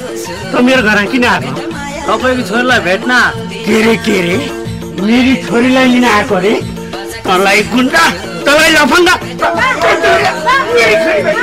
त मेरो घरमा किन आएको? तपाईँको छोरीलाई भेट्न। के रे मेरी छोरीलाई लिन आएको रे? तँलाई गुन्डा, तँलाई लफङ्गा, मेरी छोरी